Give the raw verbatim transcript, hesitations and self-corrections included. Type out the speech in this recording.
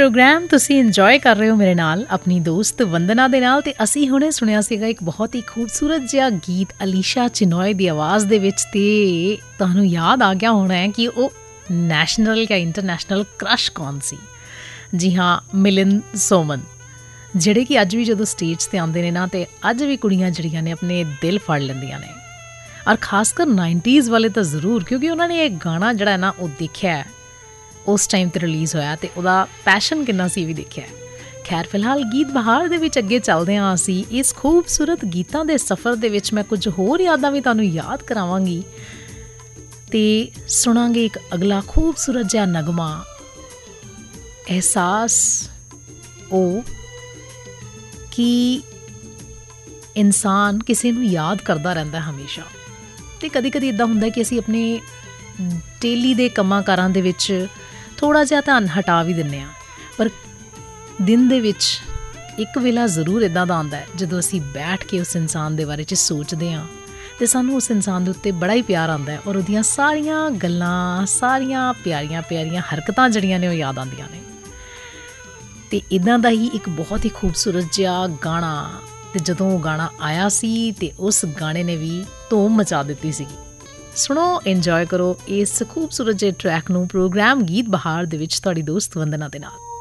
Programme तुसी enjoy कर रहे हो मेरे नाल अपनी दोस्त वंदना दे नाल ते असी हुणे सुनिया सीगा एक बहुत ही खूबसूरत जिहा गीत अलीशा चिनॉय दी आवाज़ दे विच ते तुहानूं याद आ गया होना है कि ਉਹ नैशनल या इंटरनैशनल क्रश कौन सी। जी हाँ, मिलिंद सोमन ਜਿਹੜੇ कि अज भी ਜਦੋਂ स्टेज ते आंदे ने ना ते अज भी कुड़ियां जड़ियां ने अपने दिल फड़ लैंदियां ने और खासकर नाइनटीज़ वाले तो जरूर, क्योंकि उन्होंने ये गाना जड़ा है ना वो देखा है उस टाइम ते रिलीज़ होया ते उहदा पैशन किन्ना सी भी देखिया। खैर फिलहाल गीत बहार दे विच अगे चलदे हां असी इस खूबसूरत गीतां दे सफ़र दे विच मैं कुछ होर यादां भी तुहानूं याद करावांगी ते सुणांगे एक अगला खूबसूरत जिहा नगमा। एहसास ओ कि इंसान किसी नूं याद करदा रहिंदा हमेशा ते कदी कदी इदां हुंदा कि असी अपने डेली दे कंमां कारां दे विच थोड़ा जिहा ध्यान हटा भी दिंदे आं, पर दिन दे विच एक वेला जरूर इदां दा आंदा है जदों असी बैठ के उस इंसान दे बारे च सोचदे हां ते सानूं उस इंसान दे उत्ते बड़ा ही प्यार आंदा है और उहदियां सारियां गल्लां सारियां प्यारियां प्यारियां हरकतां जड़ियां ने ओह याद आंदियां ने। ते इदां दा ही एक बहुत ही खूबसूरत जिहा गाना ते जदों ओह गाना आया सी ते उस गाने ने भी धूम मचा दित्ती सीगी। सुनो, इंजॉय करो इस खूबसूरत जे ट्रैक नूं। प्रोग्राम गीत बहार दे विच तुहाडी दोस्त वंदना दे नाल।